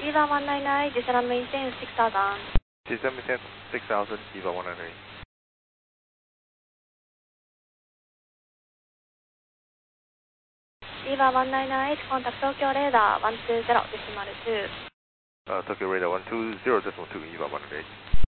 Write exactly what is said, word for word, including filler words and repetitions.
Eva one nine nine, descend and maintain six thousand. Descend maintain six thousand, Eva one nine nine. Eva one nine nine, contact Tokyo radar one two zero decimal two. Uh, Tokyo radar one two zero decimal two, Eva one nine nine.